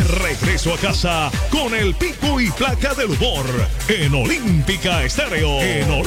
regreso a casa con el pico y placa del humor en Olímpica Estéreo.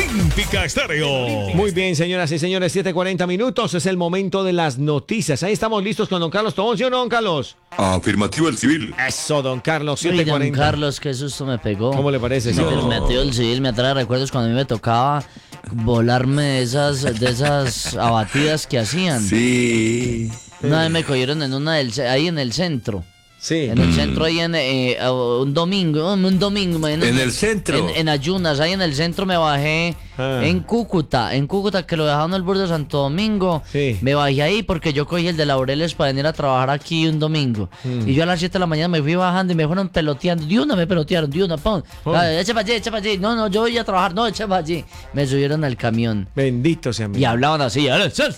Muy bien, señoras y señores, 7:40 minutos. Es el momento de las noticias. Ahí estamos listos con don Carlos Tobón, ¿sí o no, don Carlos? Afirmativo el civil. Eso, don Carlos, Uy, 7:40. don Carlos, qué susto me pegó. ¿Cómo le parece, No, señor? me metió el civil, me atrae recuerdos cuando a mí me tocaba volarme de esas abatidas que hacían. Sí. Una vez me cogieron en ahí en el centro. Sí. En el centro, ahí un domingo, imagínate. En el centro. En Ayunas, ahí en el centro me bajé en Cúcuta, que lo dejaron el borde de Santo Domingo. Sí. Me bajé ahí porque yo cogí el de Laureles para venir a trabajar aquí un domingo. Y yo a las 7 de la mañana me fui bajando y me fueron peloteando. Me pelotearon, pon. Echa para allí. No, yo voy a trabajar, no, echa para allí. Me subieron al camión. Bendito sea mi. Y hablaban así.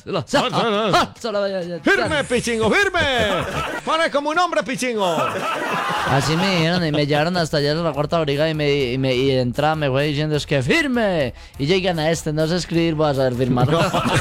¡Firme, Pichingo, firme! ¡Para como un hombre, Pichingo! Así me dijeron y me llevaron hasta allá a la cuarta brigada y de entrada me fue diciendo es que firme. Y llegan a no sé escribir, voy a saber firmar.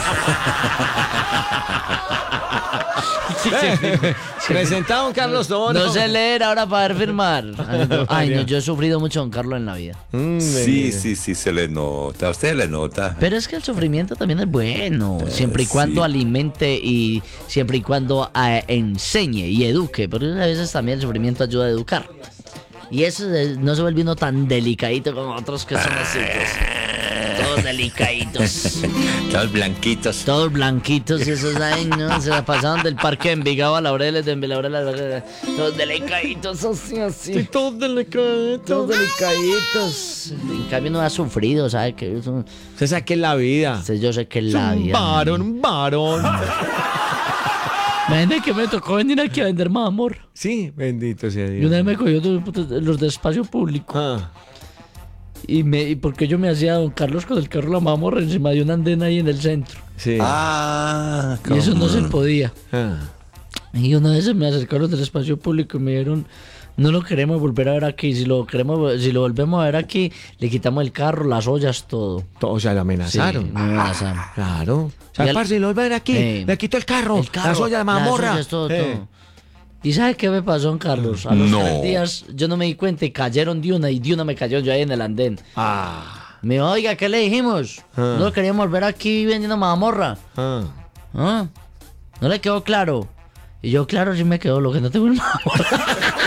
Presentado don Carlos Tobón. No sé leer ahora para poder firmar. Ay, no, yo he sufrido mucho don Carlos en la vida. Sí, se le nota. A usted le nota. Pero es que el sufrimiento también es bueno, siempre y cuando sí. alimente y siempre y cuando enseñe y eduque. Porque a veces también el sufrimiento ayuda a educar. Y eso no se vuelve uno tan delicadito como otros que son así, pues. Todos delicaditos. Todos blanquitos. Todos blanquitos y esos ahí, ¿no? Se la pasaban del parque de Envigado a Laureles, de Laureles a Laureles. Todos delicaditos, así. Todos delicaditos. Todos delicaditos. En cambio no ha sufrido, ¿sabe? Que eso, Usted sabe que es la vida. yo sé que es la Un vida. varón. Imagínate que me tocó venir aquí a vender más amor. Sí, bendito sea Dios. Y una vez me cogió los de espacio público. Ah. Y porque yo me hacía don Carlos con el carro la mamorra encima de una andena ahí en el centro. Sí. Y eso no se podía. Ah. Y una vez se me acercaron del espacio público y me dijeron, no lo queremos volver a ver aquí. Si lo volvemos a ver aquí, le quitamos el carro, las ollas, todo. O sea, lo amenazaron. Sí, me amenazaron. Claro. O sea, Y parce, si lo ven aquí, le quito el carro, la soya, la mamorra. las ollas, todo. ¿Y sabe qué me pasó, don Carlos? A los 3 días yo no me di cuenta y cayeron de una me cayó yo ahí en el andén. Me dijo, oiga, ¿qué le dijimos? No lo queríamos volver aquí vendiendo mamorra. ¿No le quedó claro? Y yo, claro, sí me quedó, lo que no tengo es mamorra.